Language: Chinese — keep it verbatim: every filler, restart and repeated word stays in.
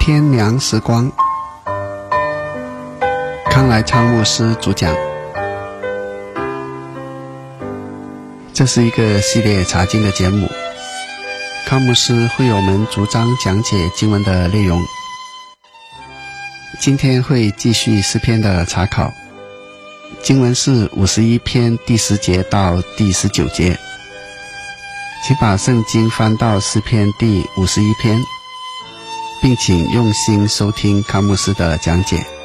天良时光，康来昌牧师主讲。这是一个系列查经的节目，康牧师会有我们逐章讲解经文的内容。今天会继续诗篇的查考，经文是五十一篇第十节到第十九节，请把圣经翻到诗篇第五十一篇，并请用心收听康牧师的讲解。